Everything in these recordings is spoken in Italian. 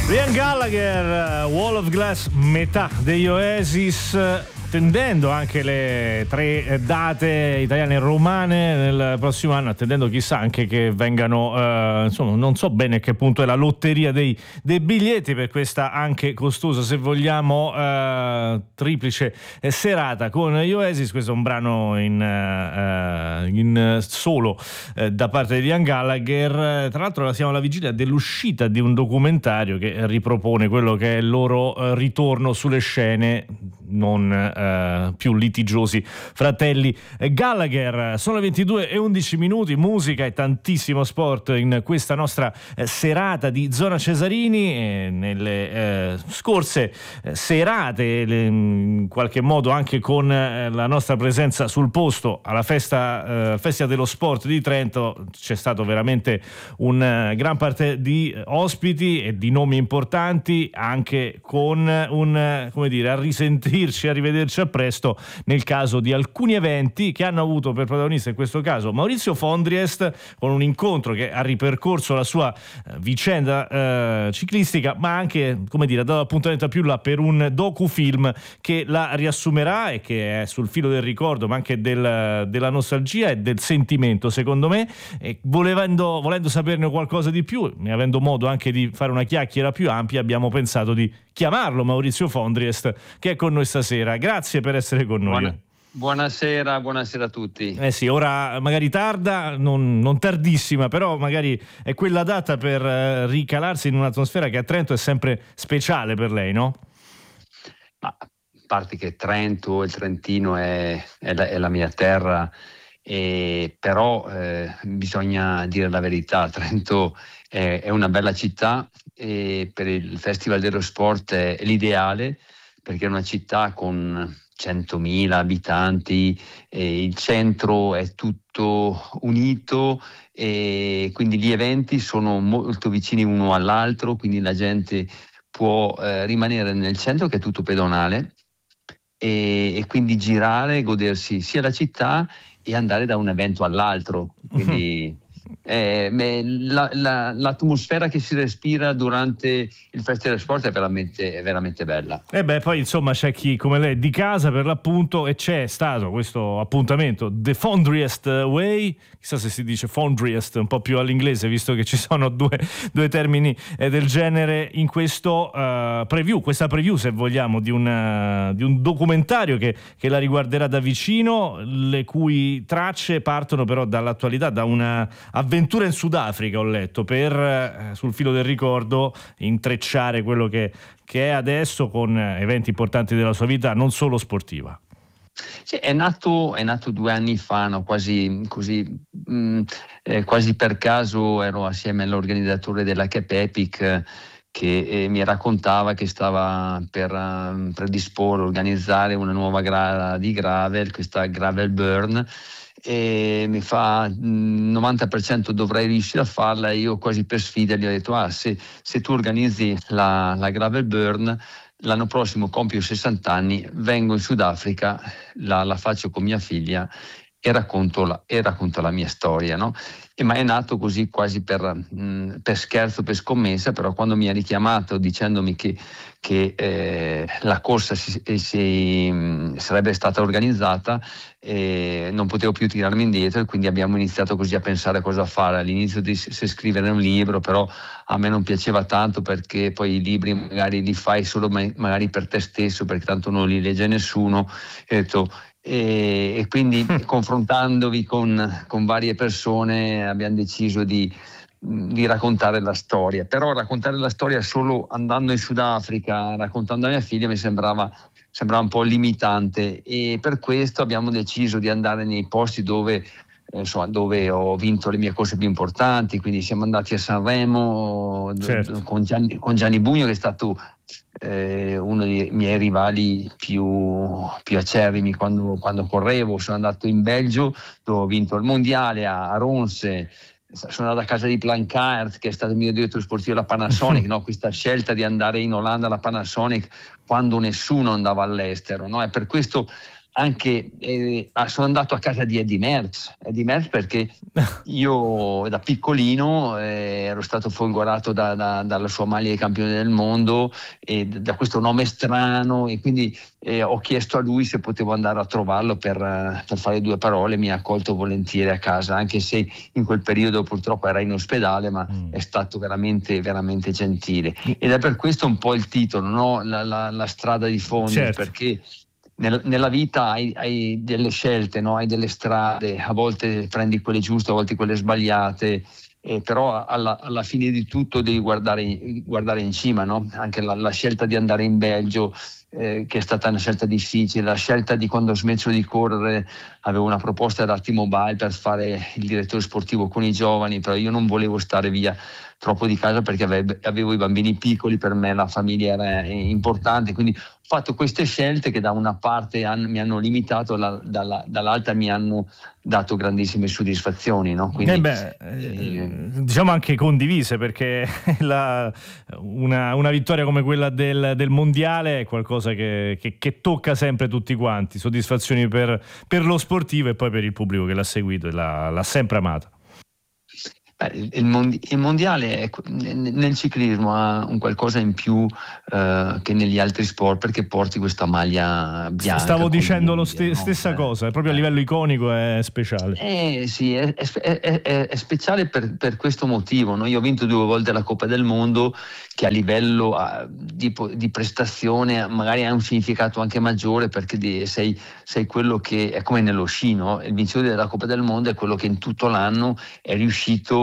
Liam Gallagher, Wall of Glass, metà degli Oasis, attendendo anche le 3 date italiane e romane nel prossimo anno, attendendo chissà anche che vengano, insomma non so bene a che punto è la lotteria dei biglietti per questa anche costosa, se vogliamo, triplice serata con gli Oasis. Questo è un brano in solo da parte di Liam Gallagher. Tra l'altro siamo alla vigilia dell'uscita di un documentario che ripropone quello che è il loro ritorno sulle scene non più litigiosi fratelli Gallagher. Sono le 22:11, musica e tantissimo sport in questa nostra serata di Zona Cesarini. Nelle scorse serate, in qualche modo anche con la nostra presenza sul posto alla Festival dello Sport di Trento, c'è stato veramente un gran parte di ospiti e di nomi importanti, anche con un, come dire, a risentirci, a rivederci a presto nel caso di alcuni eventi che hanno avuto per protagonista in questo caso Maurizio Fondriest, con un incontro che ha ripercorso la sua vicenda ciclistica, ma anche, come dire, ha dato appuntamento a più là per un docufilm che la riassumerà e che è sul filo del ricordo, ma anche della nostalgia e del sentimento, secondo me. E volendo saperne qualcosa di più, ne avendo modo anche di fare una chiacchiera più ampia, abbiamo pensato di chiamarlo Maurizio Fondriest, che è con noi stasera. Grazie per essere con noi. Buonasera a tutti. Sì, ora magari tarda, non tardissima, però magari è quella data per ricalarsi in un'atmosfera che a Trento è sempre speciale per lei, no? A parte che Trento, il Trentino è la mia terra, però bisogna dire la verità. Trento è una bella città e per il Festival dello Sport è l'ideale, perché è una città con 100.000 abitanti, il centro è tutto unito e quindi gli eventi sono molto vicini uno all'altro, quindi la gente può rimanere nel centro, che è tutto pedonale, e quindi girare, godersi sia la città e andare da un evento all'altro. Quindi l'atmosfera che si respira durante il Festival dello Sport è veramente bella. E poi insomma c'è chi come lei di casa per l'appunto, e c'è stato questo appuntamento The Fondriest Way, chissà se si dice Fondriest un po' più all'inglese, visto che ci sono due termini del genere in questo questa preview, se vogliamo, di un documentario che la riguarderà da vicino, le cui tracce partono però dall'attualità, da una avventura in Sudafrica, ho letto, per sul filo del ricordo intrecciare quello che è adesso con eventi importanti della sua vita, non solo sportiva. Sì, è nato 2 anni fa, no? Quasi per caso ero assieme all'organizzatore della Cape Epic che mi raccontava che stava per predisporre, organizzare una nuova gara di gravel, questa Gravel Burn, e mi fa 90% dovrei riuscire a farla, e io quasi per sfida gli ho detto se tu organizzi la Gravel Burn, l'anno prossimo compio 60 anni, vengo in Sudafrica, la faccio con mia figlia e racconto la mia storia, no? Ma è nato così, quasi per scherzo, per scommessa, però quando mi ha richiamato dicendomi che la corsa sarebbe stata organizzata, non potevo più tirarmi indietro, e quindi abbiamo iniziato così a pensare a cosa fare. All'inizio se scrivere un libro, però a me non piaceva tanto, perché poi i libri magari li fai solo magari per te stesso, perché tanto non li legge nessuno. E quindi confrontandovi con varie persone abbiamo deciso di raccontare la storia, però raccontare la storia solo andando in Sudafrica, raccontando a mia figlia, mi sembrava un po' limitante, e per questo abbiamo deciso di andare nei posti dove ho vinto le mie corse più importanti. Quindi siamo andati a Sanremo, certo, con Gianni Bugno, che è stato uno dei miei rivali più acerrimi quando correvo. Sono andato in Belgio, dove ho vinto il mondiale, a Ronse. Sono andato a casa di Plankaert, che è stato il mio direttore sportivo della Panasonic, no? Questa scelta di andare in Olanda alla Panasonic quando nessuno andava all'estero, no? E per questo anche sono andato a casa di Eddy Merckx perché io da piccolino ero stato folgorato dalla sua maglia di campione del mondo e da questo nome strano, e quindi ho chiesto a lui se potevo andare a trovarlo per fare due parole. Mi ha accolto volentieri a casa, anche se in quel periodo purtroppo era in ospedale, ma è stato veramente veramente gentile, ed è per questo un po' il titolo, no? La strada di Fondris, certo. Perché nella vita hai delle scelte, no? Hai delle strade, a volte prendi quelle giuste, a volte quelle sbagliate, però alla fine di tutto devi guardare in cima, no? Anche la scelta di andare in Belgio, che è stata una scelta difficile, la scelta di quando ho smesso di correre, avevo una proposta da T-Mobile per fare il direttore sportivo con i giovani, però io non volevo stare via troppo di casa perché avevo i bambini piccoli, per me la famiglia era importante, quindi ho fatto queste scelte che da una parte mi hanno limitato, dall'altra mi hanno dato grandissime soddisfazioni, no? Quindi, diciamo anche condivise, perché una vittoria come quella del mondiale è qualcosa che tocca sempre tutti quanti, soddisfazioni per lo sportivo e poi per il pubblico che l'ha seguito e l'ha sempre amata. Il mondiale nel ciclismo ha un qualcosa in più che negli altri sport, perché porti questa maglia bianca. Stavo dicendo la stessa cosa, proprio a livello iconico è speciale. Sì, è speciale per questo motivo, no? Io ho vinto 2 volte la Coppa del Mondo, che a livello di prestazione magari ha un significato anche maggiore, perché sei quello che è come nello sci, no? Il vincitore della Coppa del Mondo è quello che in tutto l'anno è riuscito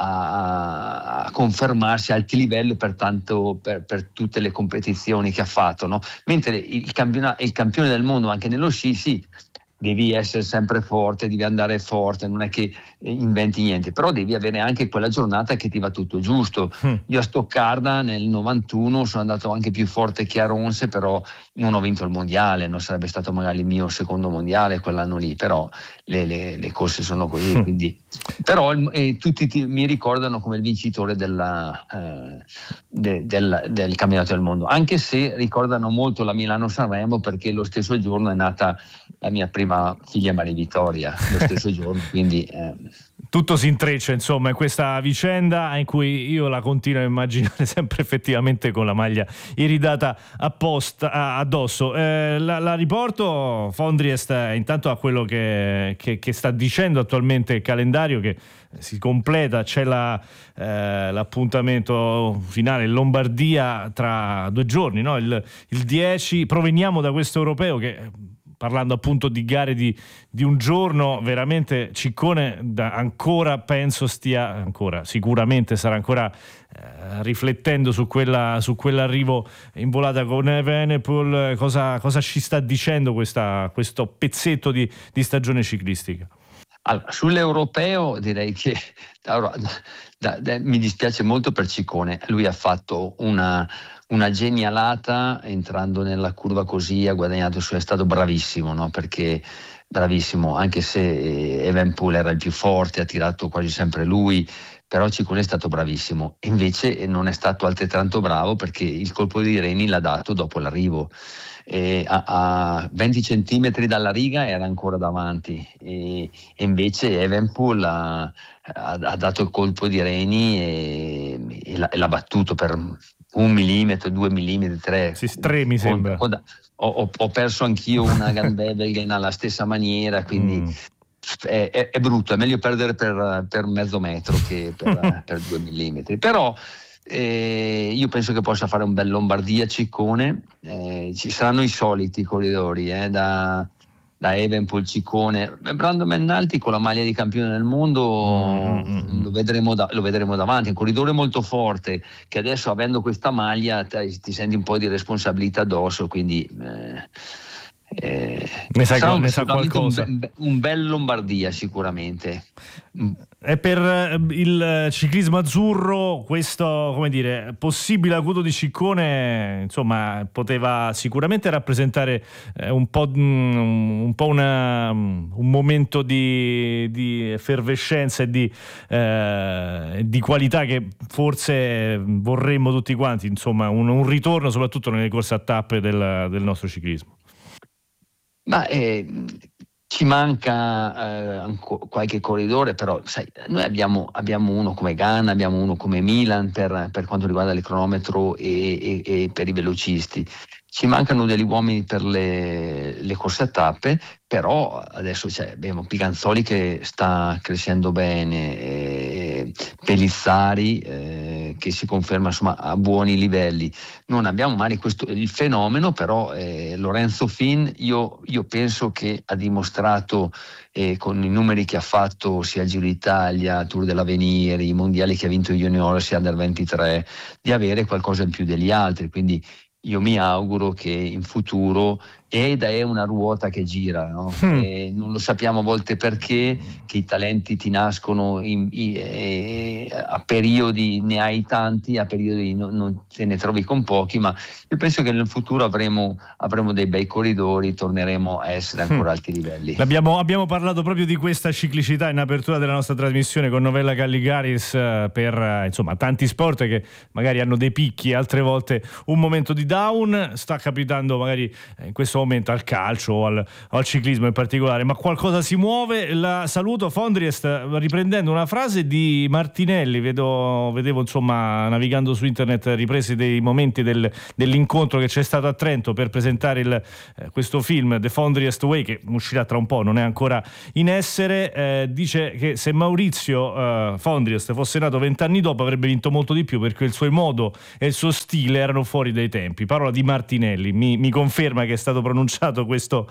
a confermarsi a alti livelli per tutte le competizioni che ha fatto, no? Mentre il campione del mondo anche nello sci, sì, devi essere sempre forte, devi andare forte, non è che inventi niente, però devi avere anche quella giornata che ti va tutto giusto. Io a Stoccarda nel 91 sono andato anche più forte che a Ronse, però non ho vinto il mondiale, non sarebbe stato magari il mio secondo mondiale quell'anno lì, però le corse sono così, quindi però tutti mi ricordano come il vincitore del campionato del mondo, anche se ricordano molto la Milano-Sanremo, perché lo stesso giorno è nata la mia prima figlia Maria Vittoria, lo stesso giorno, quindi tutto si intreccia insomma in questa vicenda in cui io la continuo a immaginare sempre effettivamente con la maglia iridata apposta addosso. La riporto, Fondries, intanto a quello che sta dicendo attualmente il calendario, che si completa, c'è l'appuntamento finale in Lombardia tra 2 giorni, no? Il 10, proveniamo da questo europeo che, parlando appunto di gare di un giorno, veramente Ciccone sicuramente starà ancora riflettendo su quell'arrivo in volata con Evenepoel. Cosa ci sta dicendo questo pezzetto di stagione ciclistica? Allora, sull'europeo direi che mi dispiace molto per Ciccone, lui ha fatto una genialata entrando nella curva così, ha guadagnato, è stato bravissimo, no? Perché bravissimo, anche se Evenepoel era il più forte, ha tirato quasi sempre lui, però Ciccone è stato bravissimo, e invece non è stato altrettanto bravo, perché il colpo di Reni l'ha dato dopo l'arrivo. A 20 centimetri dalla riga era ancora davanti, e invece Evenepoel ha dato il colpo di Reni e l'ha battuto per 1 millimetro, 2 millimetri, 3. Sì, 3 mi sembra. Ho perso anch'io una Gandbelgen alla stessa maniera, quindi è brutto, è meglio perdere per mezzo metro che per 2 millimetri, però io penso che possa fare un bel Lombardia Ciccone. Ci saranno i soliti corridori da Evenepoel, Ciccone, Brandon Mennalti con la maglia di campione del mondo lo vedremo davanti, è un corridore molto forte, che adesso, avendo questa maglia, ti senti un po' di responsabilità addosso, quindi ne sa qualcosa. Un bel Lombardia sicuramente. E per il ciclismo azzurro questo, come dire, possibile acuto di Ciccone, insomma, poteva sicuramente rappresentare un momento di effervescenza e di qualità che forse vorremmo tutti quanti, insomma un ritorno soprattutto nelle corse a tappe del nostro ciclismo. Ma ci manca qualche corridore, però sai, noi abbiamo uno come Ganna, abbiamo uno come Milan per quanto riguarda il cronometro e per i velocisti. Ci mancano degli uomini per le corse a tappe, però adesso abbiamo Piganzoli che sta crescendo bene, Pellizzari che si conferma insomma a buoni livelli. Non abbiamo mai il fenomeno, però Lorenzo Fin io penso che ha dimostrato con i numeri che ha fatto sia il Giro d'Italia, Tour dell'Avenir, i mondiali che ha vinto Junior sia Under 23, di avere qualcosa in più degli altri, quindi io mi auguro che in futuro, ed è una ruota che gira, no? Non lo sappiamo a volte perché, che i talenti ti nascono a periodi ne hai tanti, a periodi non te ne trovi con pochi, ma io penso che nel futuro avremo dei bei corridori, torneremo a essere ancora a alti livelli. Abbiamo parlato proprio di questa ciclicità in apertura della nostra trasmissione con Novella Galligaris per insomma tanti sport che magari hanno dei picchi, altre volte un momento di down. Sta capitando magari in questo momento al calcio o al ciclismo in particolare, ma qualcosa si muove. La saluto Fondriest riprendendo una frase di Martinelli, vedevo insomma navigando su internet riprese dei momenti dell'incontro che c'è stato a Trento per presentare questo film The Fondriest Way, che uscirà tra un po', non è ancora in essere. Dice che se Maurizio Fondriest fosse nato 20 anni dopo avrebbe vinto molto di più, perché il suo modo e il suo stile erano fuori dai tempi. Parola di Martinelli. Mi conferma che è stato pronunciato questo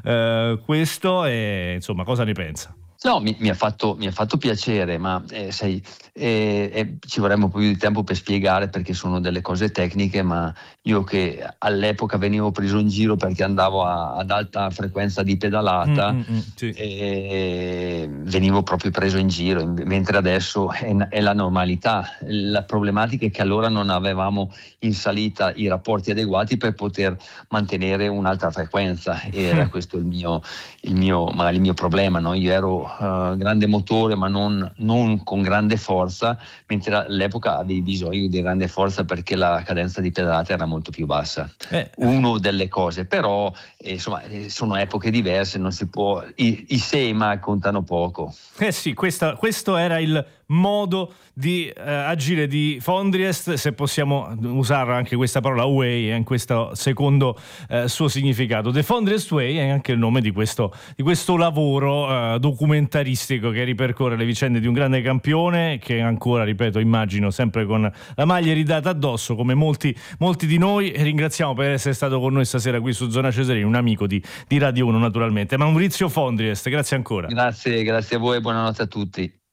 e insomma cosa ne pensa? No, mi ha fatto piacere, ma sai, ci vorrebbe un po' più di tempo per spiegare, perché sono delle cose tecniche, ma io che all'epoca venivo preso in giro perché andavo ad alta frequenza di pedalata, sì. Venivo proprio preso in giro, mentre adesso è la normalità. La problematica è che allora non avevamo in salita i rapporti adeguati per poter mantenere un'alta frequenza, e era questo il mio problema, no? Io ero grande motore ma non con grande forza, mentre all'epoca avevi bisogno di grande forza perché la cadenza di pedalata era molto più bassa. Uno delle cose, però insomma sono epoche diverse, non si può, i se ma contano poco. Sì, questo era il modo di agire di Fondriest, se possiamo usare anche questa parola way in questo secondo suo significato. The Fondriest Way è anche il nome di questo lavoro documentaristico che ripercorre le vicende di un grande campione che ancora, ripeto, immagino sempre con la maglia ridata addosso come molti di noi. E ringraziamo per essere stato con noi stasera qui su Zona Cesarini, un amico di Radio 1 naturalmente, Maurizio Fondriest, grazie ancora. Grazie a voi e buonanotte a tutti.